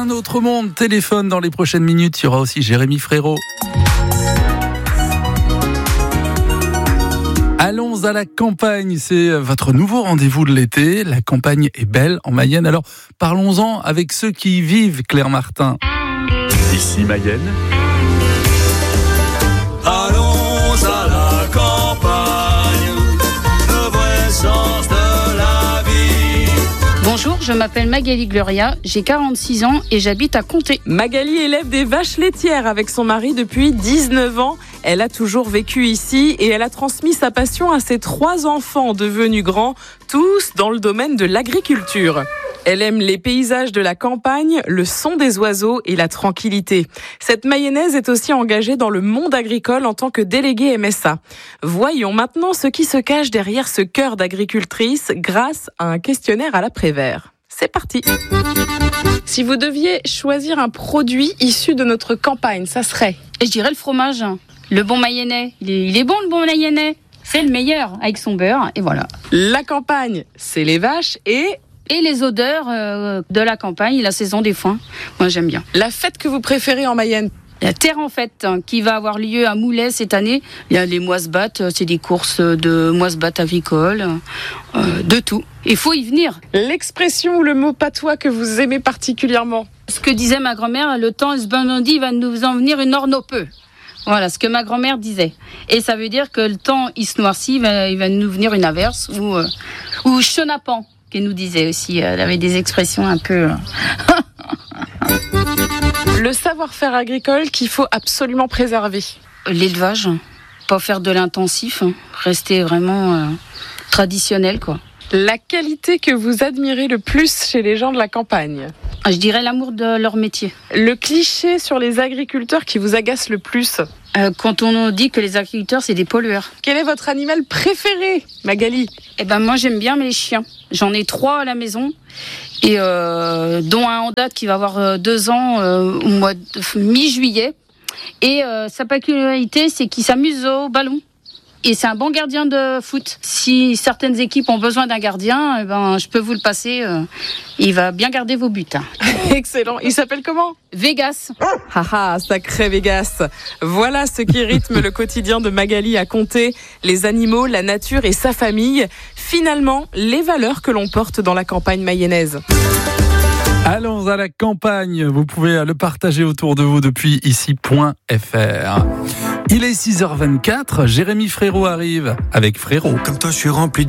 Un autre monde téléphone dans les prochaines minutes. Il y aura aussi Jérémy Frérot. Allons à la campagne, c'est votre nouveau rendez-vous de l'été. La campagne est belle en Mayenne, alors parlons-en avec ceux qui y vivent, Claire Martin. Ici Mayenne. Allons à la campagne, le vrai sens de la vie. Bonjour, je m'appelle Magali Gloria, j'ai 46 ans et j'habite à Comté. Magali élève des vaches laitières avec son mari depuis 19 ans. Elle a toujours vécu ici et elle a transmis sa passion à ses 3 enfants devenus grands, tous dans le domaine de l'agriculture. Elle aime les paysages de la campagne, le son des oiseaux et la tranquillité. Cette Mayonnaise est aussi engagée dans le monde agricole en tant que déléguée MSA. Voyons maintenant ce qui se cache derrière ce cœur d'agricultrice grâce à un questionnaire à la Prévert. C'est parti. Si vous deviez choisir un produit issu de notre campagne, ça serait ? Et je dirais le fromage, le bon mayennais. Il est bon le bon mayennais. C'est le meilleur avec son beurre et voilà. La campagne, c'est les vaches et les odeurs de la campagne, la saison des foins. Moi j'aime bien. La fête que vous préférez en Mayenne ? La Terre en fête qui va avoir lieu à Moulay cette année. Il y a les moisse-battes, c'est des courses de moisse-battes agricoles, de tout. Il faut y venir. L'expression ou le mot patois que vous aimez particulièrement ? Ce que disait ma grand-mère, le temps il va nous en venir une ornopeux. Voilà ce que ma grand-mère disait. Et ça veut dire que le temps il se noircit, il va nous venir une averse ou chenapan, qu'elle nous disait aussi. Elle avait des expressions un peu... Le savoir-faire agricole qu'il faut absolument préserver. L'élevage, pas faire de l'intensif, rester vraiment traditionnel, quoi. La qualité que vous admirez le plus chez les gens de la campagne ? Je dirais l'amour de leur métier. Le cliché sur les agriculteurs qui vous agace le plus ? Quand on dit que les agriculteurs, c'est des pollueurs. Quel est votre animal préféré, Magali ? Moi, j'aime bien les chiens. J'en ai 3 à la maison. Et dont un en date qui va avoir 2 ans au mois de mi-juillet. Et sa particularité, c'est qu'il s'amuse au ballon. Et c'est un bon gardien de foot. Si certaines équipes ont besoin d'un gardien, je peux vous le passer. Il va bien garder vos buts. Excellent. Il s'appelle comment ? Vegas. Haha, sacré Vegas. Voilà ce qui rythme le quotidien de Magali à Comté. Les animaux, la nature et sa famille. Finalement, les valeurs que l'on porte dans la campagne mayonnaise. Allons à la campagne. Vous pouvez le partager autour de vous depuis ici.fr. Il est 6h24. Jérémy Frérot arrive avec Frérot. Comme toi, je suis rempli